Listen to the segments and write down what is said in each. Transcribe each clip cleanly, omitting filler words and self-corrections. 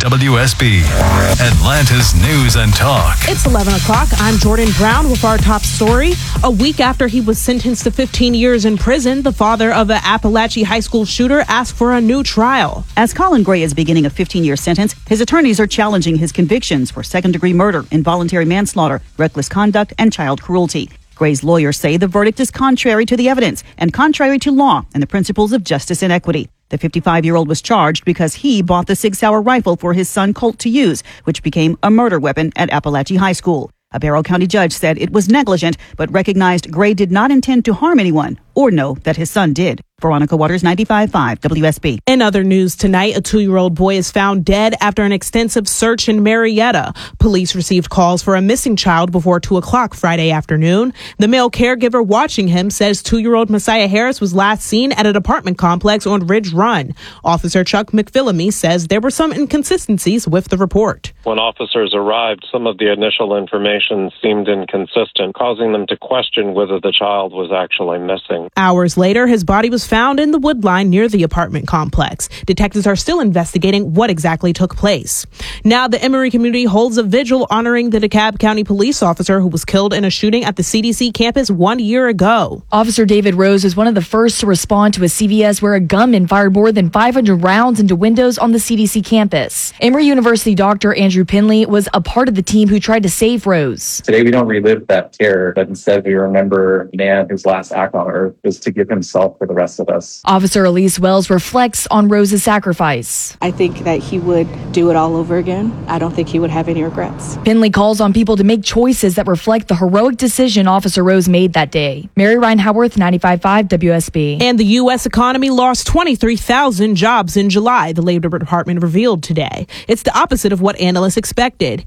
WSB, Atlanta's News and Talk. It's 11 o'clock. I'm Jordan Brown with our top story. A week after he was sentenced to 15 years in prison, the father of the Appalachia High School shooter asked for a new trial. As Colin Gray is beginning a 15-year sentence, his attorneys are challenging his convictions for second-degree murder, involuntary manslaughter, reckless conduct, and child cruelty. Gray's lawyers say the verdict is contrary to the evidence and contrary to law and the principles of justice and equity. The 55-year-old was charged because he bought the Sig Sauer rifle for his son Colt to use, which became a murder weapon at Appalachia High School. A Barrow County judge said it was negligent, but recognized Gray did not intend to harm anyone or know that his son did. Veronica Waters, 95.5 WSB. In other news tonight, a 2-year-old boy is found dead after an extensive search in Marietta. Police received calls for a missing child before 2 o'clock Friday afternoon. The male caregiver watching him says 2-year-old Messiah Harris was last seen at an apartment complex on Ridge Run. Officer Chuck McPhillamy says there were some inconsistencies with the report. When officers arrived, some of the initial information seemed inconsistent, causing them to question whether the child was actually missing. Hours later, his body was found in the woodline near the apartment complex. Detectives are still investigating what exactly took place. Now, the Emory community holds a vigil honoring the DeKalb County police officer who was killed in a shooting at the CDC campus 1 year ago. Officer David Rose was one of the first to respond to a CVS where a gunman fired more than 500 rounds into windows on the CDC campus. Emory University doctor Andrew Pinley was a part of the team who tried to save Rose. Today, we don't relive that terror, but instead we remember a man whose last act on earth was to give himself for the rest of us. Officer Elise Wells reflects on Rose's sacrifice. I think that he would do it all over again. I don't think he would have any regrets. Pinley calls on people to make choices that reflect the heroic decision Officer Rose made that day. Mary Ryan Howarth, 95.5 WSB. And the U.S. economy lost 23,000 jobs in July, the Labor Department revealed today. It's the opposite of what analysts expected.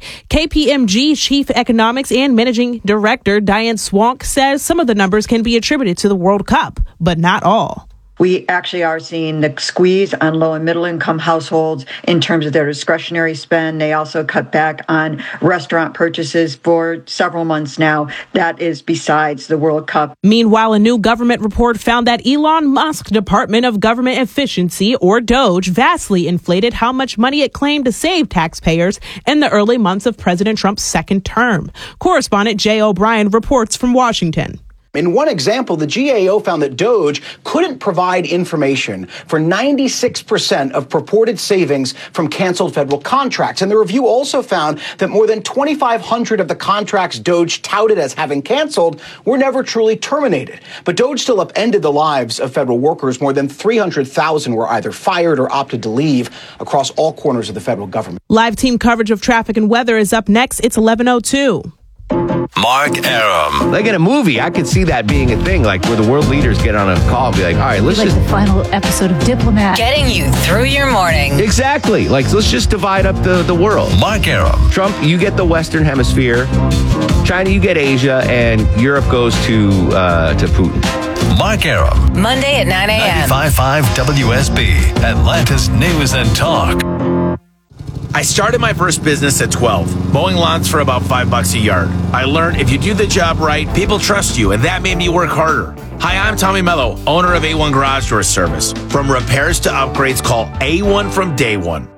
KPMG Chief Economics and Managing Director Diane Swank says some of the numbers can be attributed to the World Cup, but not all. We actually are seeing the squeeze on low and middle income households in terms of their discretionary spend. They also cut back on restaurant purchases for several months now. That is besides the World Cup. Meanwhile, a new government report found that Elon Musk's Department of Government Efficiency, or DOGE, vastly inflated how much money it claimed to save taxpayers in the early months of President Trump's second term. Correspondent Jay O'Brien reports from Washington. In one example, the GAO found that DOGE couldn't provide information for 96% of purported savings from canceled federal contracts. And the review also found that more than 2,500 of the contracts DOGE touted as having canceled were never truly terminated. But DOGE still upended the lives of federal workers. More than 300,000 were either fired or opted to leave across all corners of the federal government. Live team coverage of traffic and weather is up next. It's 11:02. Mark Arum. Like in a movie, I could see that being a thing, like where the world leaders get on a call and be like, all right, let's like the final episode of Diplomat. Getting you through your morning. Exactly. Like, let's just divide up the world. Mark Arum. Trump, you get the Western Hemisphere. China, you get Asia. And Europe goes to Putin. Mark Arum. Monday at 9 a.m. 95.5 WSB, Atlanta's News and Talk. I started my first business at 12, mowing lawns for about $5 a yard. I learned if you do the job right, people trust you, and that made me work harder. Hi, I'm Tommy Mello, owner of A1 Garage Door Service. From repairs to upgrades, call A1 from day one.